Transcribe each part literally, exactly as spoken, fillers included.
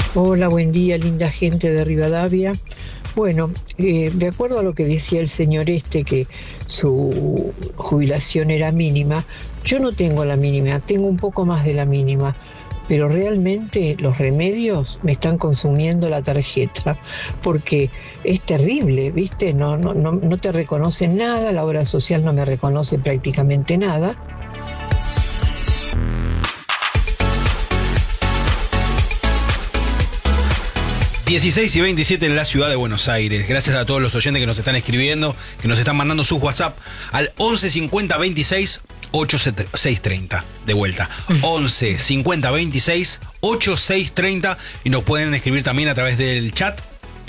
Hola, buen día, linda gente de Rivadavia. Bueno, eh, de acuerdo a lo que decía el señor este, que su jubilación era mínima, yo no tengo la mínima, tengo un poco más de la mínima, pero realmente los remedios me están consumiendo la tarjeta, porque es terrible, ¿viste? No, no, no, no te reconocen nada, la obra social no me reconoce prácticamente nada. dieciséis y veintisiete en la ciudad de Buenos Aires. Gracias a todos los oyentes que nos están escribiendo, que nos están mandando sus WhatsApp al once cincuenta veintiséis ochenta y seis treinta. De vuelta, once cincuenta veintiséis ochenta y seis treinta, y nos pueden escribir también a través del chat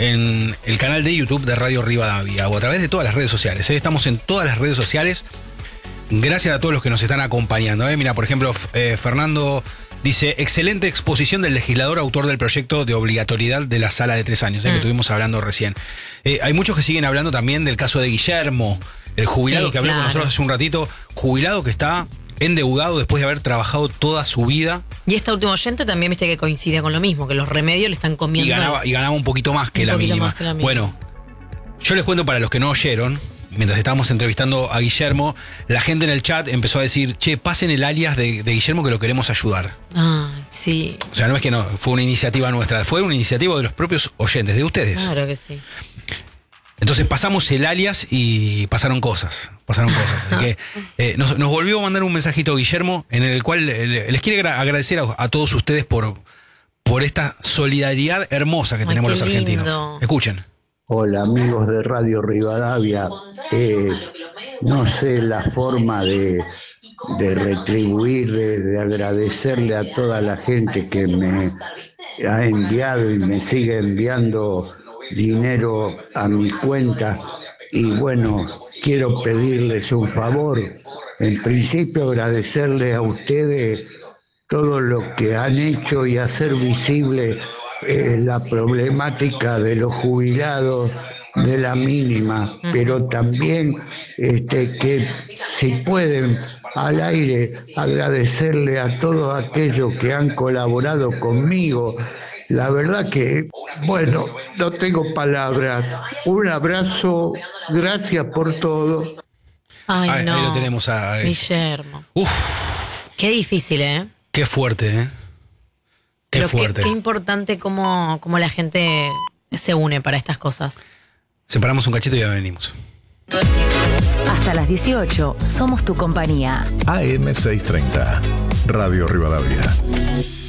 en el canal de YouTube de Radio Rivadavia o a través de todas las redes sociales. ¿eh? Estamos en todas las redes sociales. Gracias a todos los que nos están acompañando. ¿eh? Mira, por ejemplo, eh, Fernando dice: excelente exposición del legislador autor del proyecto de obligatoriedad de la sala de tres años, eh, mm. que estuvimos hablando recién. Eh, hay muchos que siguen hablando también del caso de Guillermo, el jubilado sí, que habló claro. con nosotros hace un ratito, jubilado que está endeudado después de haber trabajado toda su vida. Y este último oyente también viste que coincide con lo mismo, que los remedios le están comiendo. Y ganaba, y ganaba un poquito más que, la mínima. más que la mínima. Bueno, yo les cuento para los que no oyeron. Mientras estábamos entrevistando a Guillermo, la gente en el chat empezó a decir: che, pasen el alias de, de Guillermo que lo queremos ayudar. Ah, sí. O sea, no es que no, fue una iniciativa nuestra, fue una iniciativa de los propios oyentes, de ustedes. Claro que sí. Entonces pasamos el alias y pasaron cosas, pasaron cosas. Así que eh, nos, nos volvió a mandar un mensajito Guillermo en el cual eh, les quiere agradecer a, a todos ustedes por, por esta solidaridad hermosa que Ay, tenemos los argentinos. Lindo. Escuchen. Hola amigos de Radio Rivadavia, eh, no sé la forma de, de retribuir, de, de agradecerle a toda la gente que me ha enviado y me sigue enviando dinero a mi cuenta, y bueno, quiero pedirles un favor. En principio agradecerle a ustedes todo lo que han hecho y hacer visible Eh, la problemática de los jubilados de la mínima, uh-huh. pero también este, que si pueden al aire agradecerle a todos aquellos que han colaborado conmigo. La verdad que, bueno, no tengo palabras. Un abrazo, gracias por todo. Ay, ahí, no. ahí lo tenemos a Guillermo. Uf. Qué difícil, ¿eh? Qué fuerte, ¿eh? Qué Pero fuerte. Qué, qué importante cómo, cómo la gente se une para estas cosas. Separamos un cachito y ya venimos. Hasta las dieciocho, somos tu compañía. A M seiscientos treinta, Radio Rivadavia.